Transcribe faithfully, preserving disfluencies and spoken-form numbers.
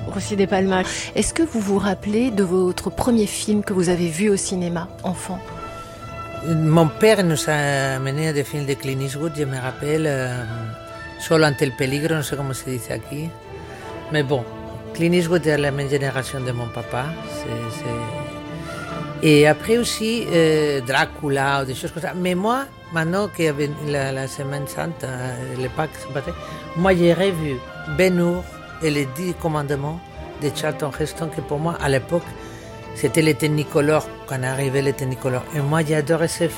Rossi de Palma. Est-ce que vous vous rappelez de votre premier film que vous avez vu au cinéma, enfant? Mon père nous a amené à des films de Clint Eastwood, je me rappelle, euh, Solo ante el peligro, no sé cómo se dice aquí. Mais bon, Clint Eastwood est la même génération de mon papa. C'est, c'est... Et après aussi, euh, Dracula ou des choses comme ça. Mais moi, maintenant qu'il y avait la, la Semaine Sainte, le Pâques, moi j'ai revu Ben-Hur et les Dix Commandements de Charlton Heston, que pour moi, à l'époque, c'était les Technicolor, quand arrivait les Technicolor. Et moi, j'ai adoré ce film.